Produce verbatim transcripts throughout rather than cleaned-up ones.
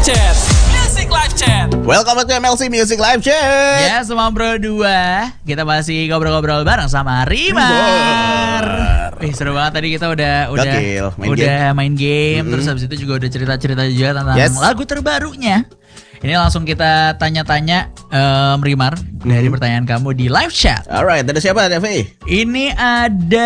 Chat, Music Live Chat. Welcome back to M L C Music Live Chat. Ya, semua bro dua. Kita masih ngobrol-ngobrol bareng sama Rimar. Eh, seru banget tadi kita udah udah Gokil, main udah game. main game, Mm-hmm. terus habis itu juga udah cerita-cerita juga tentang Yes. lagu terbarunya. Ini langsung kita tanya-tanya um, Rimar dari Mm-hmm. pertanyaan kamu di live chat. Alright, ada siapa Devi? Ini ada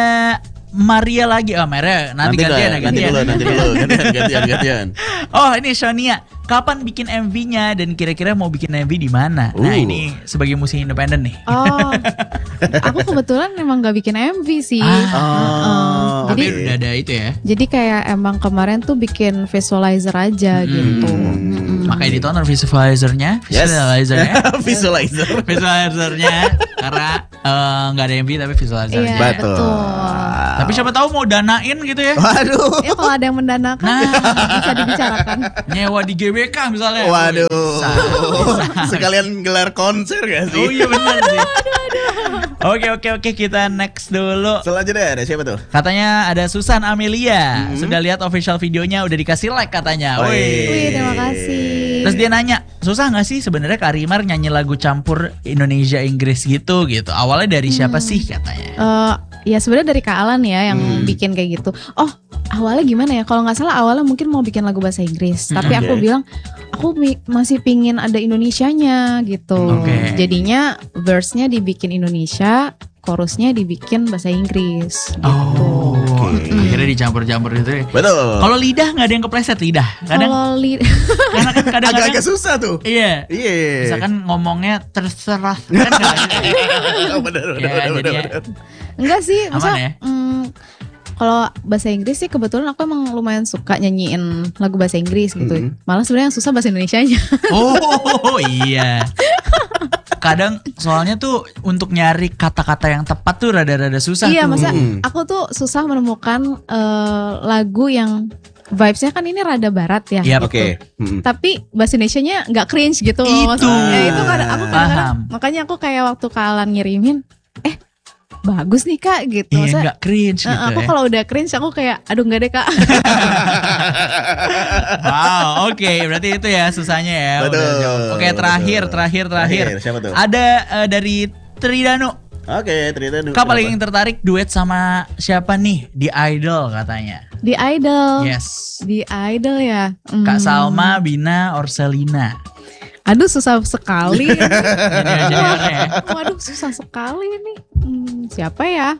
Maria lagi. Oh, Maria nanti, gantian ya, nanti gantian. dulu, nanti dulu, gantian, gantian, gantian. Oh, ini Sonia. Kapan bikin M V-nya dan kira-kira mau bikin M V di mana? Nah, Uh. ini sebagai musisi independen nih. Oh, aku kebetulan emang gak bikin M V sih. Ah. Heeh. Tapi Jadi, udah ada itu ya. jadi kayak emang kemarin tuh bikin visualizer aja gitu. Mm-mm. Makanya ditonton visualizernya, Yes. visualizernya, Visualizer. visualizernya karena eh, nggak ada M V tapi visualizer. Iya, Betul. betul. Tapi siapa tahu mau danain gitu ya. Waduh. Ya kalau ada yang mendanakan Nah. bisa dibicarakan. Nyewa di G B K misalnya. Waduh. Bisa, bisa. Sekalian gelar konser gak sih? Oh iya benar sih. Oke oke oke kita next dulu. Selanjutnya ada siapa tuh? Katanya ada Susan Amelia. Sudah lihat official videonya, udah dikasih like katanya. Wih. Wih. Wih, terima kasih. Terus dia nanya, susah nggak sih sebenarnya Kak Rimar nyanyi lagu campur Indonesia Inggris gitu gitu. Awalnya dari siapa sih katanya? Eh, ya sebenarnya dari Kak Alan ya yang Hmm. bikin kayak gitu. Oh, awalnya gimana ya? Kalau nggak salah awalnya mungkin mau bikin lagu bahasa Inggris, tapi aku Oke. bilang aku mi- masih pingin ada Indonesianya gitu. Oke. Jadinya verse-nya dibikin Indonesia, chorusnya dibikin bahasa Inggris gitu. Oh, Oke. akhirnya dicampur-campur gitu ya. Betul. Kalau lidah nggak ada yang kepleset lidah. Kadang, Kalau li- karena kan kadang-kadang. Agak-agak susah tuh. Iya. Iya. Misalkan ngomongnya terserah kan nggak gitu. Oh, bener, bener, Ya, bener, jadinya- bener. enggak sih, Aman misal ya? mm, kalau bahasa Inggris sih kebetulan aku emang lumayan suka nyanyiin lagu bahasa Inggris gitu. Mhm. Malah sebenarnya yang susah bahasa Indonesianya. Oh iya. Kadang soalnya tuh untuk nyari kata-kata yang tepat tuh rada-rada susah Iya, tuh. masa Mm. aku tuh susah menemukan eh, lagu yang vibes-nya kan ini rada barat ya. Yap. Oke. Mm. Tapi bahasa Indonesianya nggak cringe gitu loh. Itu. Maksudnya, itu kadang aku kadang-kadang, Paham. makanya aku kayak waktu Kak Alan ngirimin, eh bagus nih Kak gitu. Iya Maksudnya, nggak cringe eh, gitu aku ya. kalau udah cringe aku kayak aduh nggak deh Kak. Wow, oke, berarti itu ya susahnya ya. Betul, Udah jawab. Oke, terakhir, betul. terakhir, terakhir. Terakhir, siapa tuh? Ada eh, dari Tridanu. Oke, ternyata Kak paling tertarik duet sama siapa nih di Idol katanya? Di Idol. Yes. Di Idol ya. Kak Hmm. Salma, Bina, Orselina. Aduh susah sekali. Jadi aja ya. Waduh susah sekali nih. Hmm, siapa ya?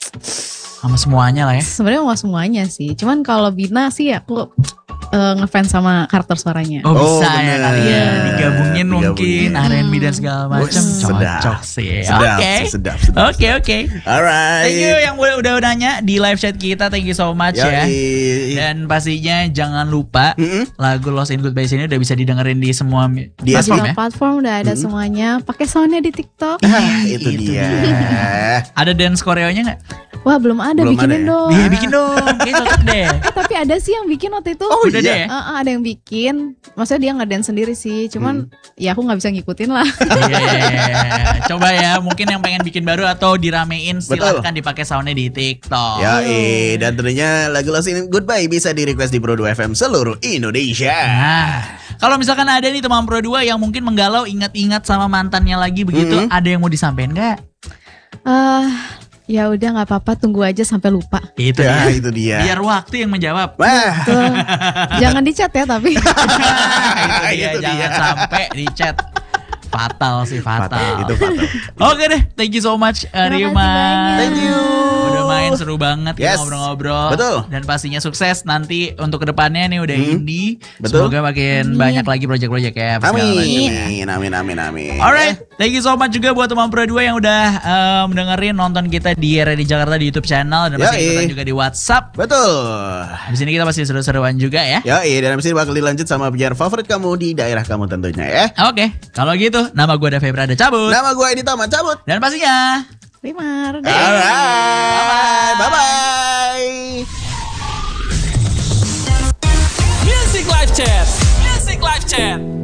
Sama semuanya lah ya. Sebenarnya mau semuanya sih. Cuman kalau Bina sih aku eh, ngefans sama karakter suaranya. Oh, Oh, bisa ya bener. kali ya. Digabungin mungkin Digabungin. R and B dan segala macam. Wih, sedap. Cocok sih. Sedap, Oke. sedap, sedap, Oke, oke. Alright. Thank you yang udah udah nanya di live chat kita. Thank you so much ya. Yoi. Dan pastinya jangan lupa Mm-mm. lagu Lost in Goodbye ini udah bisa didengerin di semua mi- Di platform Di ya. platform udah ada semuanya. Pakai soundnya di TikTok. Ah, itu, Itu dia. Ada dance koreonya nggak? Wah belum ada, Belum bikinin ada ya? dong. Iya bikin dong. Kayaknya cocok deh. Eh, tapi ada sih yang bikin waktu itu. Oh, Udah iya. deh. Eh, eh, ada yang bikin. Maksudnya dia ngedance sendiri sih. Cuman ya aku nggak bisa ngikutin lah. Iya. Coba ya, mungkin yang pengen bikin baru atau diramein silahkan dipakai soundnya di TikTok. Ya, eh, dan tentunya lagu Lost in Goodbye bisa di request di Pro dua F M seluruh Indonesia. Nah, kalau misalkan ada nih teman Pro dua yang mungkin menggalau ingat-ingat sama mantannya lagi begitu, Mhm. ada yang mau disampaikan nggak? Eh ya udah nggak apa-apa. Tunggu aja sampai lupa. Itu Ya, dia. itu dia. Biar waktu yang menjawab. Wah, Tuh. Jangan dicat ya tapi. itu dia, Itu jangan dia. sampai di chat. Fatal sih, fatal. fatal, itu fatal. Oke deh, thank you so much uh, Terima kasih Rima. banyak. Thank you. Udah main seru banget kita Yes. ngobrol-ngobrol. Betul. Dan pastinya sukses nanti untuk kedepannya nih udah Hmm. indie. Betul. Semoga makin Amin. banyak lagi project-project ya. apa segala macam ya. Amin, amin, amin, amin. Alright, thank you so much juga buat teman Pro dua yang udah um, dengerin nonton kita di R D Jakarta di YouTube channel dan masih Yoi. ikutan juga di WhatsApp. Betul. Di sini kita masih seru-seruan juga ya. Ya, iya, dan abis ini bakal dilanjut sama penyiar favorit kamu di daerah kamu tentunya ya. Oke, kalau gitu nama gue Ada Febra ada cabut. Nama gue Edi Tama cabut. Dan pastinya Rimar. Alright, bye bye. Music Live Chat, Music Live Chat.